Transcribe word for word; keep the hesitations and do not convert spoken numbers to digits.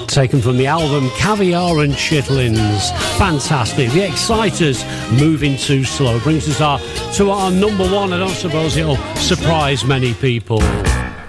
taken from the album Caviar and Chitlins. Fantastic. The Exciters, Moving Too Slow, brings us our, to our number one. I don't suppose it'll surprise many people.